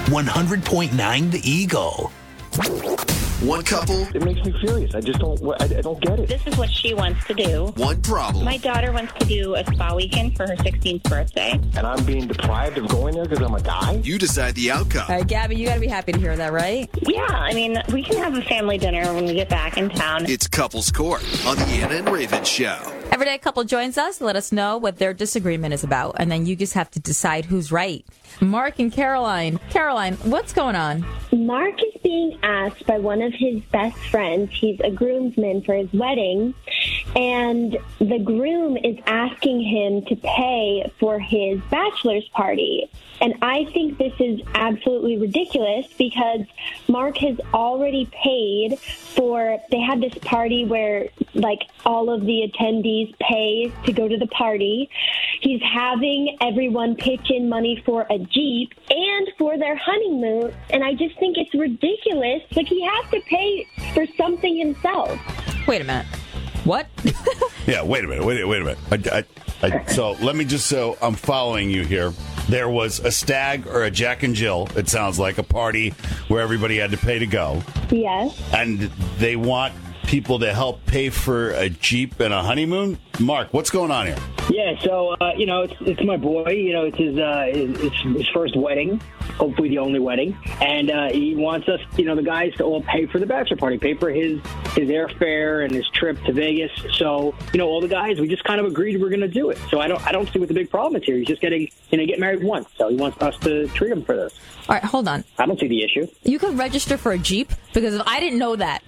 100.9 The Eagle. One couple. It makes me furious. I don't get it. This is what she wants to do. One problem. My daughter wants to do a spa weekend for her 16th birthday. And I'm being deprived of going there because I'm a guy? You decide the outcome. All right, Gabby, you got to be happy to hear that, right? Yeah, I mean, we can have a family dinner when we get back in town. It's Couples Court on the Anna and Raven Show. Everyday couple joins us to let us know what their disagreement is about, and then you just have to decide who's right. Mark and Caroline. Caroline, what's going on? Mark is being asked by one of his best friends. He's a groomsman for his wedding, and the groom is asking him to pay for his bachelor's party. And I think this is absolutely ridiculous because Mark has already paid for, they had this party where like all of the attendees pay to go to the party. He's having everyone pitch in money for a Jeep and for their honeymoon. And I just think it's ridiculous. Like he has to pay for something himself. Wait a minute. What? Yeah, wait a minute. So let me just, so I'm following you here. There was a stag or a Jack and Jill, it sounds like, a party where everybody had to pay to go. Yes. And they want people to help pay for a Jeep and a honeymoon. Mark, what's going on here? Yeah, so, it's my boy. It's his first wedding, hopefully the only wedding. And he wants us, the guys to all pay for the bachelor party, pay for his airfare and his trip to Vegas. So, all the guys, we just kind of agreed we're going to do it. So I don't see what the big problem is here. He's just getting, get married once. So he wants us to treat him for this. All right, hold on. I don't see the issue. You could register for a Jeep because I didn't know that.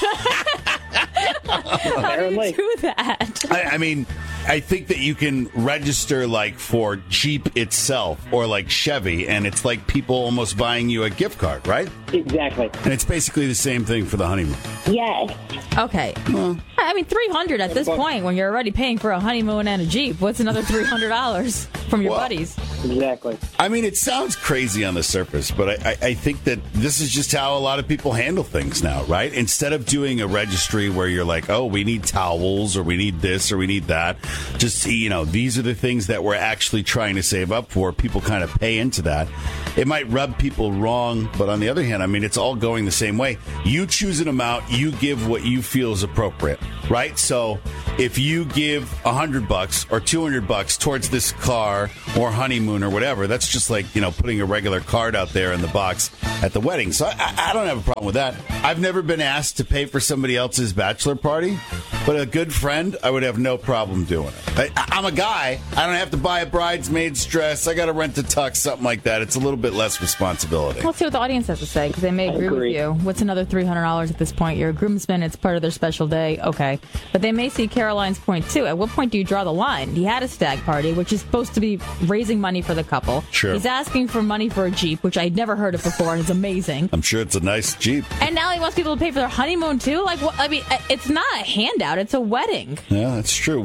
How do you do that? I mean, I think that you can register like for Jeep itself or like Chevy, and it's like people almost buying you a gift card, right? Exactly. And it's basically the same thing for the honeymoon. Yes. Okay. I mean, $300 at this point when you're already paying for a honeymoon and a Jeep. What's another $300 from your buddies? Exactly. I mean, it sounds crazy on the surface, but I think that this is just how a lot of people handle things now, right? Instead of doing a registry where you're like, oh, we need towels or we need this or we need that, just, these are the things that we're actually trying to save up for. People kind of pay into that. It might rub people wrong, but on the other hand, I mean, it's all going the same way. You choose an amount, you give what you feel is appropriate, right? So if you give $100 or $200 towards this car or honeymoon or whatever, that's just like, putting a regular card out there in the box at the wedding. So I don't have a problem with that. I've never been asked to pay for somebody else's bachelor party, but a good friend, I would have no problem doing it. I'm a guy. I don't have to buy a bridesmaid's dress. I got to rent a tux, something like that. It's a little bit less responsibility. Let's see what the audience has to say, because they may agree with you. What's another $300 at this point? You're a groomsman. It's part of their special day. Okay. But they may see Caroline's point, too. At what point do you draw the line? He had a stag party, which is supposed to be raising money for the couple. Sure. He's asking for money for a Jeep, which I'd never heard of before, and it's amazing. I'm sure it's a nice Jeep. And now he wants people to pay for their honeymoon, too? Like, I mean, it's not a handout. It's a wedding. Yeah, that's true.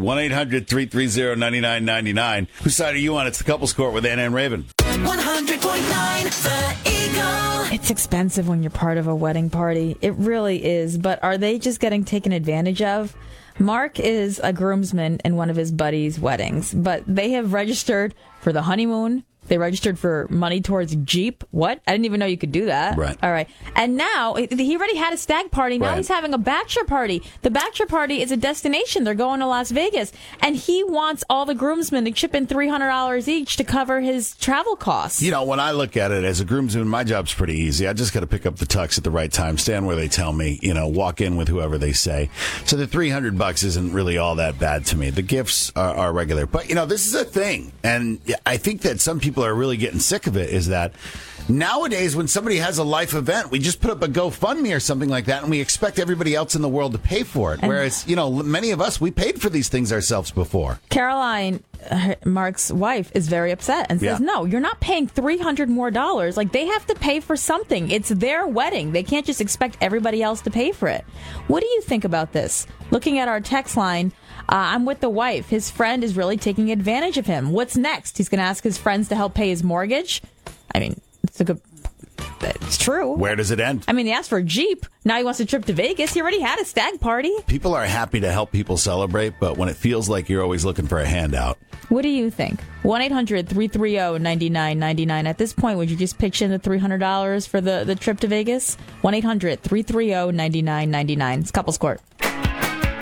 1-800-330-9999. Whose side are you on? It's the Couples Court with Anna and Raven. 100.9 The Eagle. It's expensive when you're part of a wedding party. It really is. But are they just getting taken advantage of? Mark is a groomsman in one of his buddies' weddings, but they have registered for the honeymoon. They registered for money towards Jeep. What? I didn't even know you could do that. Right. All right. And now, he already had a stag party. Now he's having a bachelor party. The bachelor party is a destination. They're going to Las Vegas. And he wants all the groomsmen to chip in $300 each to cover his travel costs. When I look at it as a groomsman, my job's pretty easy. I just got to pick up the tux at the right time, stand where they tell me, walk in with whoever they say. So the $300 isn't really all that bad to me. The gifts are regular. But, this is a thing. And I think that some people are really getting sick of it, is that nowadays when somebody has a life event, we just put up a GoFundMe or something like that and we expect everybody else in the world to pay for it. Whereas, many of us, we paid for these things ourselves before. Caroline, Mark's wife, is very upset and says, no, you're not paying $300 more. Like, they have to pay for something. It's their wedding. They can't just expect everybody else to pay for it. What do you think about this? Looking at our text line, I'm with the wife. His friend is really taking advantage of him. What's next? He's going to ask his friends to help pay his mortgage? I mean, it's a good It's true. Where does it end? I mean, he asked for a Jeep. Now he wants a trip to Vegas. He already had a stag party. People are happy to help people celebrate, but when it feels like you're always looking for a handout. What do you think? 1-800-330-9999. At this point, would you just pitch in the $300 for the trip to Vegas? 1-800-330-9999. It's Couples Court.